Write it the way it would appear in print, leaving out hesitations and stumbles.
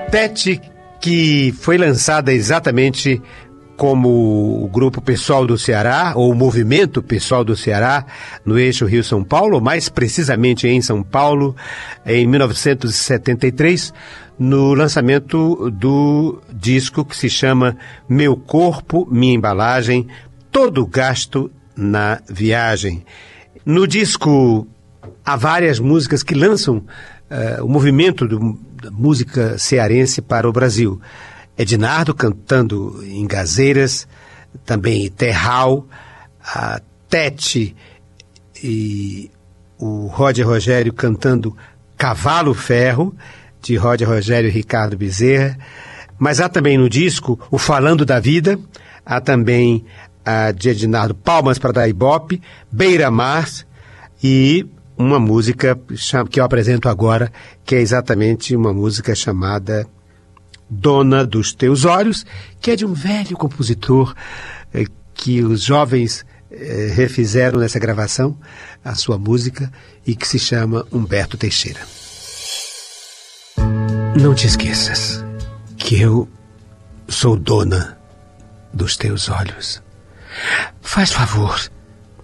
Tete, que foi lançada exatamente como o Grupo Pessoal do Ceará, ou o Movimento Pessoal do Ceará, no eixo Rio-São Paulo, mais precisamente em São Paulo, em 1973, no lançamento do disco que se chama Meu Corpo, Minha Embalagem, Todo Gasto na Viagem. No disco há várias músicas que lançam o movimento da música cearense para o Brasil. Ednardo cantando em Gazeiras, também Terral, a Tete e o Roger Rogério cantando Cavalo Ferro, de Roger Rogério e Ricardo Bezerra. Mas há também no disco o Falando da Vida, há também a de Ednardo Palmas para dar Ibope, Beira-Mar e uma música que eu apresento agora, que é exatamente uma música chamada Dona dos Teus Olhos, que é de um velho compositor que os jovens refizeram nessa gravação, a sua música, e que se chama Humberto Teixeira. Não te esqueças que eu sou dona dos teus olhos. Faz favor